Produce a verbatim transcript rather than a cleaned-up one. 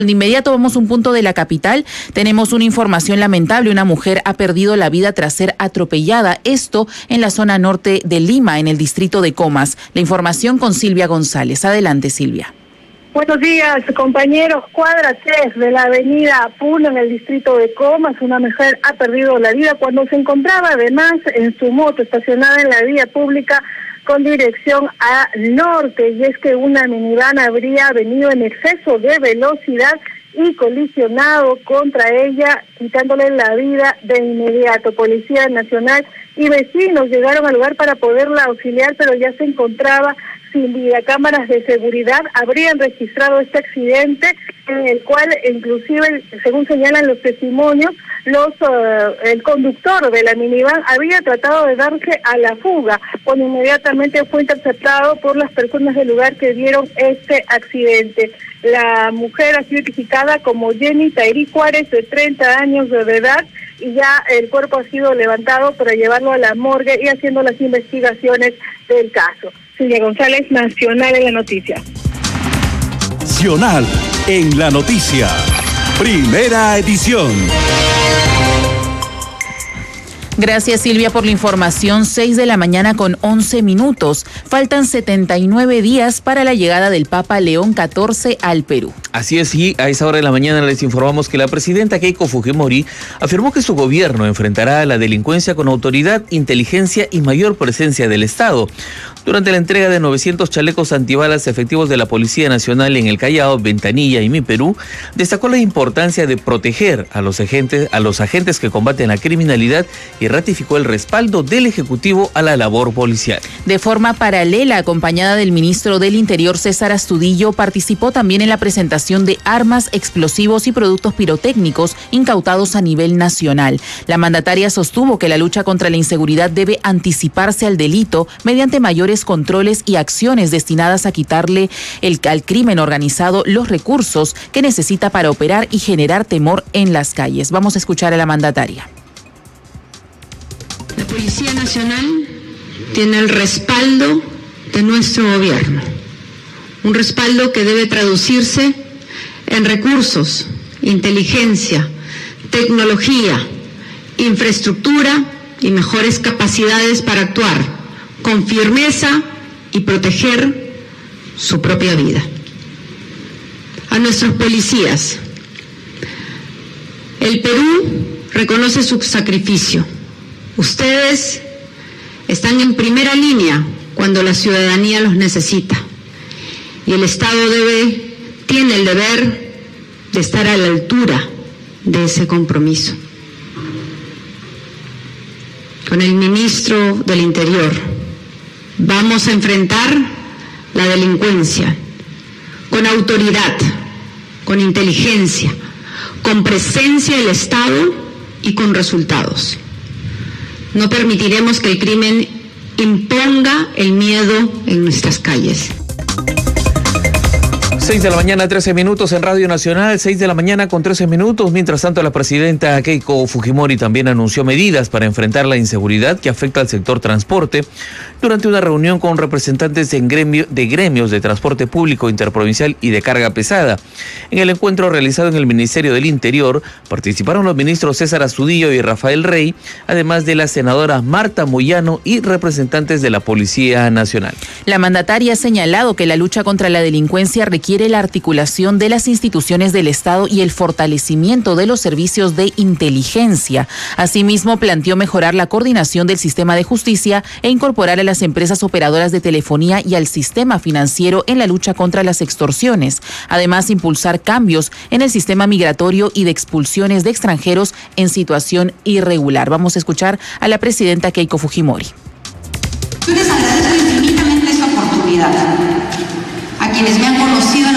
De inmediato vamos a un punto de la capital. Tenemos una información lamentable. Una mujer ha perdido la vida tras ser atropellada. Esto en la zona norte de Lima, en el distrito de Comas. La información con Silvia González. Adelante, Silvia. Buenos días, compañeros. Cuadra tres de la avenida Puno, en el distrito de Comas. Una mujer ha perdido la vida cuando se encontraba además en su moto estacionada en la vía pública con dirección al norte, y es que una minivan habría venido en exceso de velocidad y colisionado contra ella, quitándole la vida de inmediato. Policía Nacional y vecinos llegaron al lugar para poderla auxiliar, pero ya se encontraba sin vida. Cámaras de seguridad habrían registrado este accidente, en el cual inclusive, según señalan los testimonios, los uh, el conductor de la minivan había tratado de darse a la fuga, cuando inmediatamente fue interceptado por las personas del lugar que vieron este accidente. La mujer ha sido identificada como Jenny Tairí Juárez, de treinta años de edad, y ya el cuerpo ha sido levantado para llevarlo a la morgue y haciendo las investigaciones del caso. Silvia González, Nacional en la Noticia. Nacional en la Noticia. Primera edición. Gracias, Silvia, por la información. seis de la mañana con once minutos. Faltan setenta y nueve días para la llegada del Papa León catorce al Perú. Así es, y a esa hora de la mañana les informamos que la presidenta Keiko Fujimori afirmó que su gobierno enfrentará a la delincuencia con autoridad, inteligencia y mayor presencia del Estado. Durante la entrega de novecientos chalecos antibalas efectivos de la Policía Nacional en el Callao, Ventanilla y Mi Perú, destacó la importancia de proteger a los agentes, a los agentes que combaten la criminalidad y ratificó el respaldo del Ejecutivo a la labor policial. De forma paralela, acompañada del ministro del Interior, César Astudillo, participó también en la presentación de armas, explosivos y productos pirotécnicos incautados a nivel nacional. La mandataria sostuvo que la lucha contra la inseguridad debe anticiparse al delito mediante mayores controles y acciones destinadas a quitarle el, al crimen organizado los recursos que necesita para operar y generar temor en las calles. Vamos a escuchar a la mandataria. La Policía Nacional tiene el respaldo de nuestro gobierno, un respaldo que debe traducirse en recursos, inteligencia, tecnología, infraestructura y mejores capacidades para actuar con firmeza y proteger su propia vida. A nuestros policías, el Perú reconoce su sacrificio. Ustedes están en primera línea cuando la ciudadanía los necesita, y el Estado debe, tiene el deber de estar a la altura de ese compromiso. Con el ministro del Interior vamos a enfrentar la delincuencia con autoridad, con inteligencia, con presencia del Estado y con resultados. No permitiremos que el crimen imponga el miedo en nuestras calles. seis de la mañana, trece minutos en Radio Nacional, seis de la mañana con trece minutos. Mientras tanto, la presidenta Keiko Fujimori también anunció medidas para enfrentar la inseguridad que afecta al sector transporte durante una reunión con representantes de, gremio, de gremios de transporte público, interprovincial y de carga pesada. En el encuentro realizado en el Ministerio del Interior, participaron los ministros César Astudillo y Rafael Rey, además de la senadora Marta Moyano y representantes de la Policía Nacional. La mandataria ha señalado que la lucha contra la delincuencia requiere la articulación de las instituciones del Estado y el fortalecimiento de los servicios de inteligencia. Asimismo, planteó mejorar la coordinación del sistema de justicia e incorporar a las empresas operadoras de telefonía y al sistema financiero en la lucha contra las extorsiones. Además, impulsar cambios en el sistema migratorio y de expulsiones de extranjeros en situación irregular. Vamos a escuchar a la presidenta Keiko Fujimori. Yo les agradezco infinitamente esta oportunidad. A quienes me han conocido